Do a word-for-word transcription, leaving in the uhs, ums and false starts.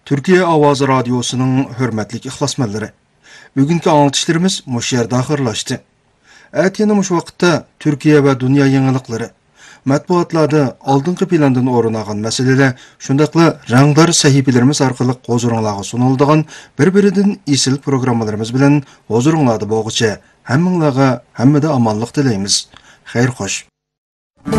Türkiye Avazı Radyosu'nun hürmetlik ihlasmanları. Bugünkü anlatışlarımız muş yerde ahırlaştı. Әтені muş vaqtda Türkiye ve dünya yenilikleri, matbuatlarda aldınqı plandan oranagan meseleler, şundaqla ranglar sahifelerimiz arkalı huzurunlağı sunulduğun bir-birinden isil programlarımız bilen huzurunladı boğuça, hemminlağa hemmede amanlık dileyimiz. Xeyr hoş.